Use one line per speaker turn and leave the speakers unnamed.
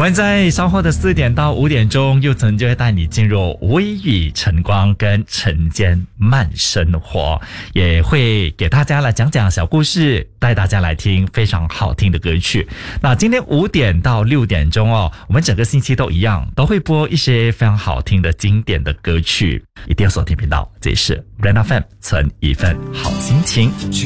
们在稍后的4点到5点钟，佑曾就会带你进入微雨晨光跟晨间慢生活，也会给大家来讲讲小故事，带大家来听非常好听的歌曲。那今天5点到6点钟哦，我们整个星期都一样，都会播一些非常好听的经典的歌曲，一定要锁定频道。这里是 Brand FM 存一份好心情。